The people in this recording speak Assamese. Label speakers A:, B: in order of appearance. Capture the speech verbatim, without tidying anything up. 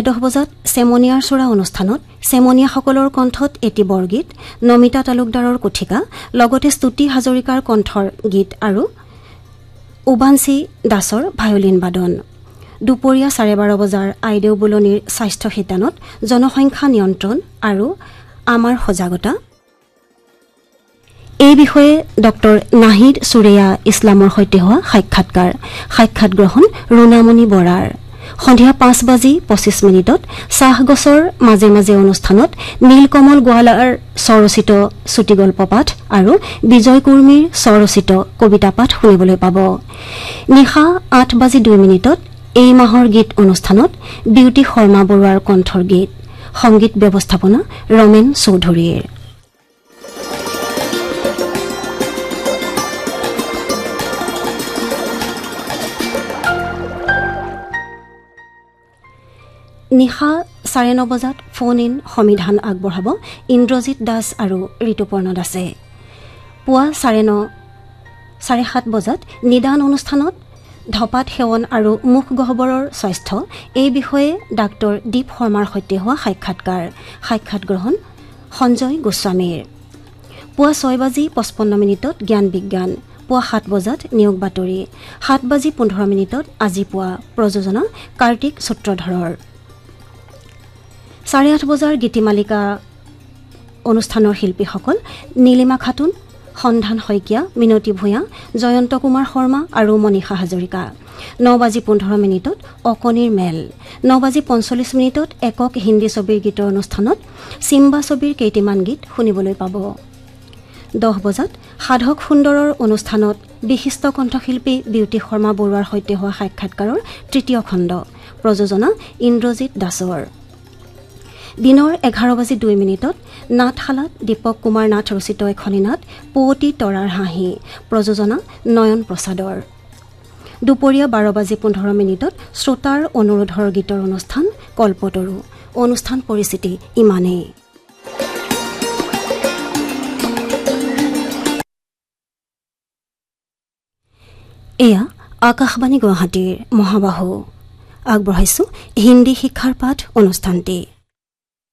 A: দহ বজাত চেমনিয়াৰ চোৰা অনুষ্ঠানত চেমনিয়াসকলৰ কণ্ঠত এটি বৰগীত, নমিতা তালুকদাৰৰ কথিকা, লগতে স্তুতি হাজৰিকাৰ কণ্ঠৰ গীত আৰু উবাঞ্চি দাসৰ ভায়লিন বাদন। দুপৰীয়া চাৰে বাৰ বজাৰ আইদেউ বুলনিৰ স্বাস্থ্য শিতানত জনসংখ্যা নিয়ন্ত্ৰণ আৰু আমাৰ সজাগতা এই বিষয়ে ডক্টৰ নাহিদ সুৰেয়া ইছলামৰ সৈতে হোৱা সাক্ষাৎকাৰ সাক্ষাৎ গ্ৰহণ ৰুণামণি বৰাৰ। সন্ধিয়া পাঁচ বাজি পঁচিছ মিনিটত চাহগছৰ মাজে মাজে অনুষ্ঠানত নীলকমল গোৱালাৰ স্বৰচিত চুটিগল্প পাঠ আৰু বিজয় কুৰ্মীৰ স্বৰচিত কবিতা পাঠ শুনিবলৈ পাব। নিশা আঠ বাজি দুই মিনিটত এই মাহৰ গীত অনুষ্ঠানত বিউটি শৰ্মা বৰুৱাৰ কণ্ঠৰ গীত, সংগীত ব্যৱস্থাপনা ৰমেন চৌধুৰীৰ। নিশা চাৰে ন বজাত ফোন ইন সমিধান আগবঢ়াব ইন্দ্ৰজিৎ দাস আৰু ঋতুপৰ্ণ দাসে। পুৱা চাৰে ন চাৰে সাত বজাত নিদান অনুষ্ঠানত ধপাত সেৱন আৰু মুখ গহ্বৰৰ স্বাস্থ্য এই বিষয়ে ডাক্তৰ দীপ শৰ্মাৰ সৈতে হোৱা সাক্ষাৎকাৰ সাক্ষাৎ গ্ৰহণ সঞ্জয় গোস্বামীৰ। পুৱা ছয় বাজি পঁচপন্ন মিনিটত জ্ঞান বিজ্ঞান। পুৱা সাত বজাত নিয়োগ বাতৰি। সাত বাজি পোন্ধৰ মিনিটত আজি পুৱা প্ৰযোজনা কাৰ্তিক সূত্ৰধৰৰ। চাৰে আঠ বজাৰ গীতিমালিকা অনুষ্ঠানৰ শিল্পীসকল নীলিমা খাতুন, সন্ধান শইকীয়া, মিনতী ভূঞা, জয়ন্ত কুমাৰ শৰ্মা আৰু মনীষা হাজৰিকা। ন বাজি পোন্ধৰ মিনিটত অকণিৰ মেল। ন বাজি পঞ্চল্লিছ মিনিটত একক হিন্দী ছবিৰ গীতৰ অনুষ্ঠানত চিম্বা ছবিৰ কেইটিমান গীত শুনিবলৈ পাব। দহ বজাত সাধক সুন্দৰৰ অনুষ্ঠানত বিশিষ্ট কণ্ঠশিল্পী বিউটি শৰ্মা বৰুৱাৰ সৈতে হোৱা সাক্ষাৎকাৰৰ তৃতীয় খণ্ড প্ৰযোজনা ইন্দ্ৰজিৎ দাসৰ। দিনৰ এঘাৰ বাজি দুই মিনিটত নাটশালাত দীপক কুমাৰ নাথ ৰচিত এখনি নাট পুৱতি তৰাৰ হাঁহি প্ৰযোজনা নয়ন প্ৰসাদৰ। দুপৰীয়া বাৰ বাজি পোন্ধৰ মিনিটত শ্ৰোতাৰ অনুৰোধৰ গীতৰ অনুষ্ঠান কল্পতৰু। অনুষ্ঠান পৰিস্থিতি ইমানেই। এয়া আকাশবাণী গুৱাহাটীৰ মহাবাহু। আগবঢ়াইছো হিন্দী শিক্ষাৰ পাঠ অনুষ্ঠানটি।